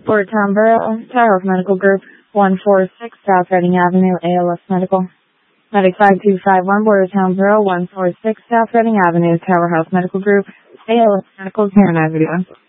Bordertown Borough, Tower of Medical Group, 146 South Reading Avenue, ALS Medical. Medic 5251, Bordertown Borough, 146 South Reading Avenue, Tower Health Medical Group, ALS Medical. Here, 9 video.